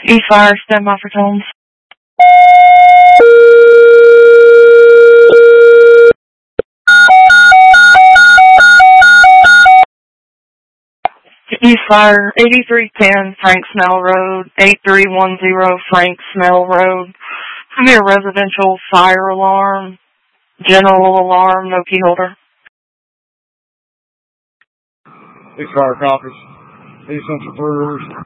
E-Fire, stand by for tones. E-Fire, 8310 Frank Snell Road, 8310 Frank Snell Road. Come here, residential fire alarm, general alarm, no key holder. E-Fire copies. East Central 3 Rivers.